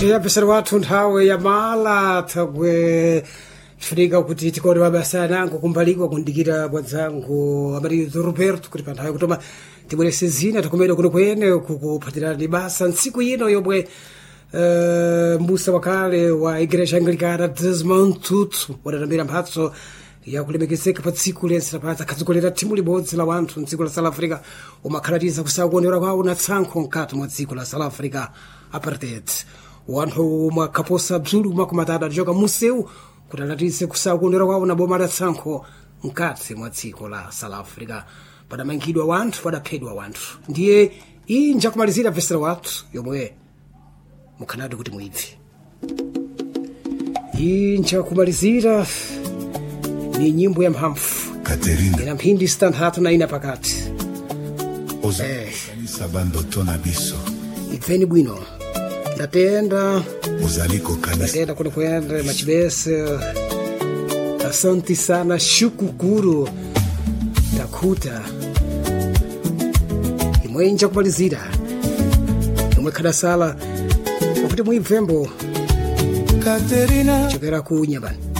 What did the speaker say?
yapesera wathu nthawi ya mala thagwe chifika kuti tikone mabasa anango kumbalikwa kundikira bwadzangu amarizo Roberto kuti pa nthawi kutoma tibwerese zina takumene kuno kwene kukuphatirani basa ntsiku ino yomwe mbusa wakale wa igreja anglikana Desmond Tutu wadatambira mphatso yakulemekezeka pa tsiku lense lapatsa akhadzikolera thimu libodzi la wanthu mdziko la South Africa umakhalatiza kusakuonera kwawo na tsankho mkati mwa dziko la South Africa apartheid wanthu mwakhaposa bzulu makumatata achoka museu kuti alatize kusakuonera kwawo na boma la tsankho mkati mwa dziko la South Africa padamangidwa wanthu padaphedwa wanthu ndiye iyi njakumalizira vesera wathu yomwe mukhanadi kuti muibve iyi njakumalizira ni nyimbo ya mphamvu ina mphindi stanthatu na ina pakati sabandotona biso ibveni bwino ndatenda kuti kuyenda machibese asante sana shukukuru takuta imwe nja kumalizira imwe khadasala kuti muibvembo Katerina chokera ku Nyabani